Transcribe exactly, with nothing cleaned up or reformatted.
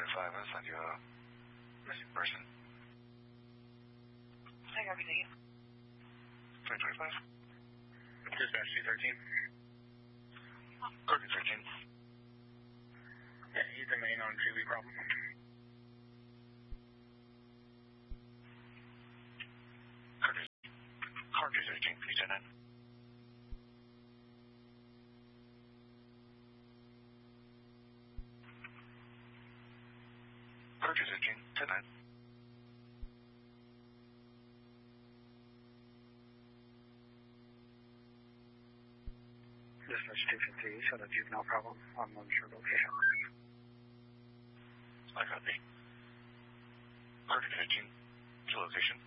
twenty-five, I'll send you a missing person. Hey, R B C. twenty twenty-five. Dispatch two thirteen. Corky thirteen. Yeah, he's the main on Julie problem. Corky. Corky thirteen, three ten nine. Corky thirteen, ten nine. Dispatch two fifty, showed a juvenile problem on unsure location. I copy. Corky thirteen, to location.